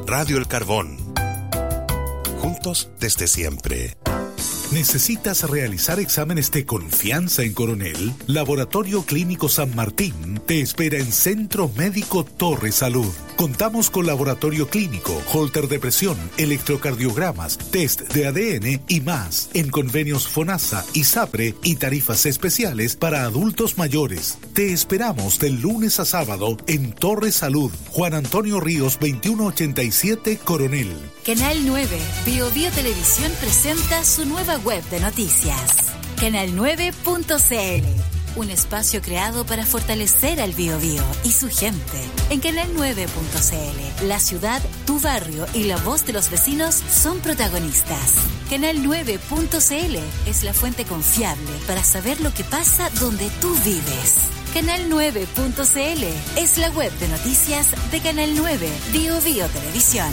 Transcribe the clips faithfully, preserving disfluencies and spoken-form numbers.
Radio El Carbón. Juntos desde siempre. ¿Necesitas realizar exámenes de confianza en Coronel? Laboratorio Clínico San Martín te espera en Centro Médico Torre Salud. Contamos con laboratorio clínico, holter de presión, electrocardiogramas, test de A D N y más. En convenios FONASA, ISAPRE y tarifas especiales para adultos mayores. Te esperamos del lunes a sábado en Torre Salud. Juan Antonio Ríos veintiuno ochenta y siete Coronel. Canal nueve, Bio Bio Televisión presenta su nueva web de noticias. canal nueve punto c l. Un espacio creado para fortalecer al Biobío y su gente. En canal nueve punto c l, la ciudad, tu barrio y la voz de los vecinos son protagonistas. canal nueve punto c l es la fuente confiable para saber lo que pasa donde tú vives. canal nueve punto c l es la web de noticias de Canal nueve, Biobío Televisión.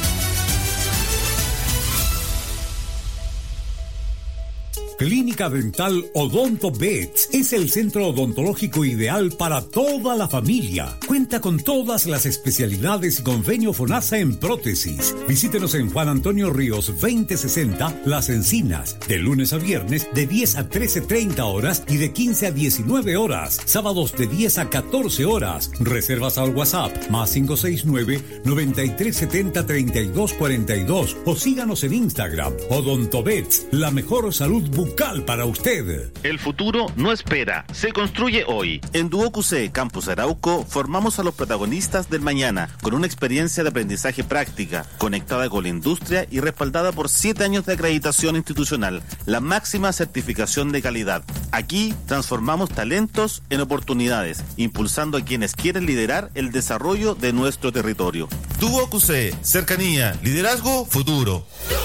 Clínica Dental Odonto Vets es el centro odontológico ideal para toda la familia. Cuenta con todas las especialidades y convenio FONASA en prótesis. Visítenos en Juan Antonio Ríos veinte sesenta Las Encinas, de lunes a viernes de diez a trece treinta horas y de quince a diecinueve horas. Sábados de diez a catorce horas. Reservas al WhatsApp más cinco seis nueve, noventa y tres setenta, treinta y dos cuarenta y dos o síganos en Instagram. Odonto Vets, la mejor salud bucal para usted. El futuro no espera, se construye hoy. En Duoc U C Campus Arauco formamos a los protagonistas del mañana con una experiencia de aprendizaje práctica, conectada con la industria y respaldada por siete años de acreditación institucional, la máxima certificación de calidad. Aquí transformamos talentos en oportunidades, impulsando a quienes quieren liderar el desarrollo de nuestro territorio. Duoc U C, cercanía, liderazgo, futuro.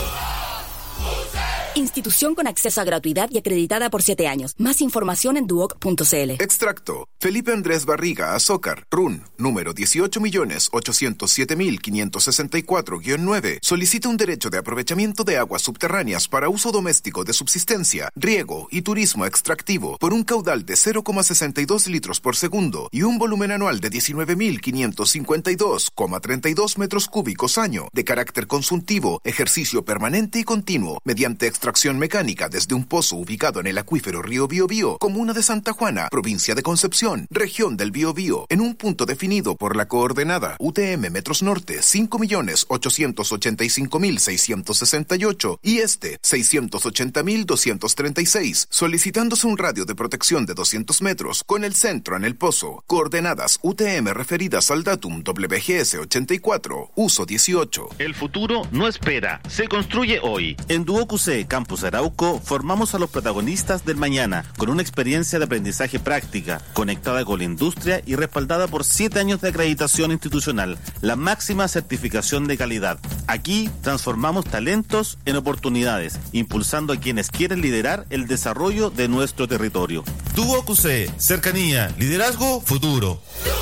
Institución con acceso a gratuidad y acreditada por siete años. Más información en duoc punto c l. Extracto. Felipe Andrés Barriga, Azócar, R U N, número dieciocho millones ochocientos siete mil quinientos sesenta y cuatro guión nueve. Solicita un derecho de aprovechamiento de aguas subterráneas para uso doméstico de subsistencia, riego y turismo extractivo por un caudal de cero coma sesenta y dos litros por segundo y un volumen anual de diecinueve mil quinientos cincuenta y dos coma treinta y dos metros cúbicos año, de carácter consultivo, ejercicio permanente y continuo, mediante extracción mecánica desde un pozo ubicado en el acuífero Río Biobío, comuna de Santa Juana, provincia de Concepción, región del Biobío, en un punto definido por la coordenada U T M Metros Norte cinco millones ochocientos ochenta y cinco mil seiscientos sesenta y ocho y este seiscientos ochenta mil doscientos treinta y seis, solicitándose un radio de protección de doscientos metros con el centro en el pozo. Coordenadas U T M referidas al datum W G S ochenta y cuatro, uso dieciocho. El futuro no espera, se construye hoy. En Duoc U C Campus Arauco formamos a los protagonistas del mañana con una experiencia de aprendizaje práctica, conectada con la industria y respaldada por siete años de acreditación institucional, la máxima certificación de calidad. Aquí transformamos talentos en oportunidades, impulsando a quienes quieren liderar el desarrollo de nuestro territorio. Duoc U C, cercanía, liderazgo, futuro.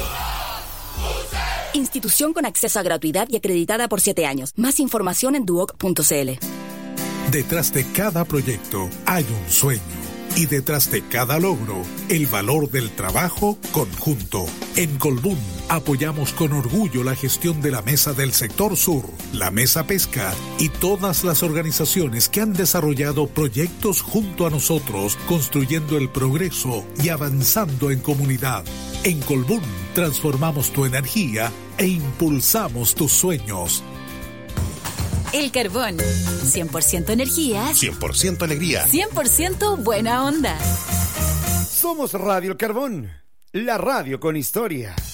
Institución con acceso a gratuidad y acreditada por siete años. Más información en duoc punto c l. Detrás de cada proyecto hay un sueño y detrás de cada logro el valor del trabajo conjunto. En Colbún apoyamos con orgullo la gestión de la Mesa del Sector Sur, la Mesa Pesca y todas las organizaciones que han desarrollado proyectos junto a nosotros, construyendo el progreso y avanzando en comunidad. En Colbún transformamos tu energía e impulsamos tus sueños. El Carbón. cien por ciento energía. cien por ciento alegría. cien por ciento buena onda. Somos Radio El Carbón, la radio con historia.